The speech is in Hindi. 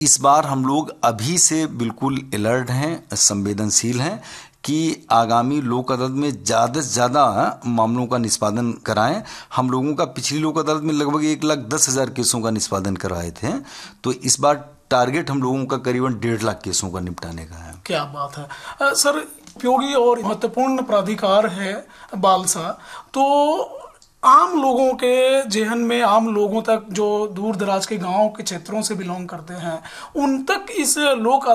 इस बार हम लोग अभी से बिल्कुल अलर्ट हैं, संवेदनशील हैं कि आगामी लोक अदालत में ज़्यादा से ज़्यादा मामलों का निष्पादन कराएं। हम लोगों का पिछली लोक अदालत में लगभग 1,10,000 केसों का निष्पादन कराए थे, तो इस बार टारगेट हम लोगों का करीबन 1.5 लाख केसों का निपटाने का है। क्या बात है सर। उपयोगी और महत्वपूर्ण प्राधिकार है बालसा, तो आम लोगों के जेहन में, आम लोगों तक जो दूर दराज के गांव के क्षेत्रों से बिलोंग करते हैं, उन तक इस लोक